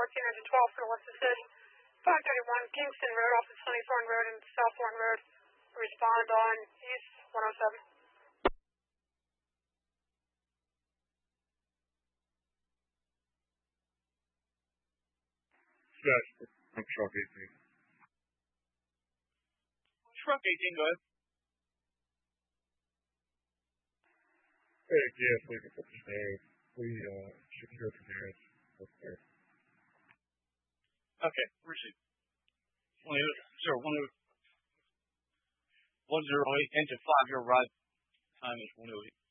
engine 12 for the left assist. 531 Kingston Road off of Sunny Thorn Road and South Thorn Road. Respond on East 107. Yes, I'm Truck 18. Truck 18, go ahead. Hey, yes, we can put this down. We secured the gas. Okay. Okay, receive. 1008 into 5, your ride time is 108.